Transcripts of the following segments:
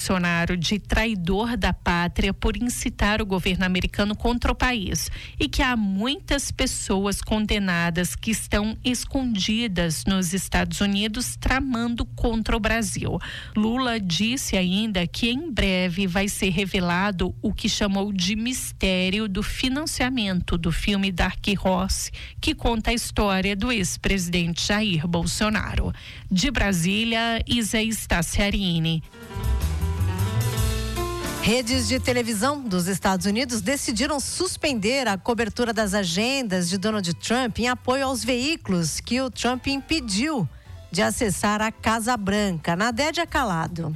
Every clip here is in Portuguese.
Bolsonaro de traidor da pátria por incitar o governo americano contra o país e que há muitas pessoas condenadas que estão escondidas nos Estados Unidos tramando contra o Brasil. Lula disse ainda que em breve vai ser revelado o que chamou de mistério do financiamento do filme Dark Horse, que conta a história do ex-presidente Jair Bolsonaro. De Brasília, Isa Staciarini. Redes de televisão dos Estados Unidos decidiram suspender a cobertura das agendas de Donald Trump em apoio aos veículos que o Trump impediu de acessar a Casa Branca. Nadédia Calado.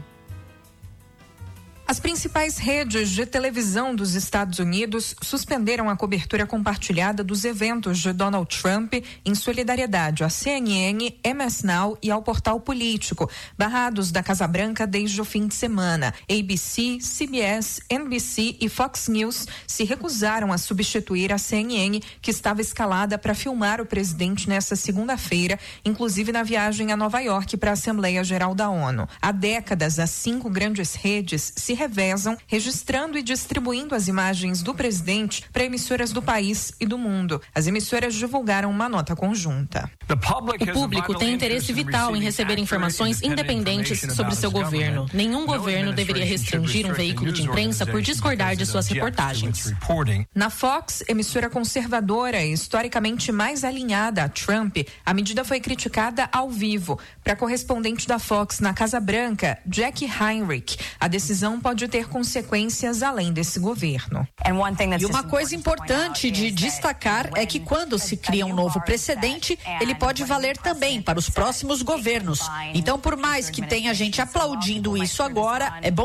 As principais redes de televisão dos Estados Unidos suspenderam a cobertura compartilhada dos eventos de Donald Trump em solidariedade à CNN, MS Now e ao Portal Político, barrados da Casa Branca desde o fim de semana. ABC, CBS, NBC e Fox News se recusaram a substituir a CNN, que estava escalada para filmar o presidente nesta segunda-feira, inclusive na viagem a Nova York para a Assembleia Geral da ONU. Há décadas, as 5 grandes redes se revezam, registrando e distribuindo as imagens do presidente para emissoras do país e do mundo. As emissoras divulgaram uma nota conjunta. O público tem interesse vital em receber informações independentes sobre seu governo. Nenhum governo deveria restringir um veículo de imprensa por discordar de suas reportagens. Na Fox, emissora conservadora e historicamente mais alinhada a Trump, a medida foi criticada ao vivo. Para a correspondente da Fox na Casa Branca, Jackie Heinrich, a decisão pode ter consequências além desse governo. E uma coisa importante de destacar é que quando se cria um novo precedente, ele pode valer também para os próximos governos. Então, por mais que tenha gente aplaudindo isso agora, é bom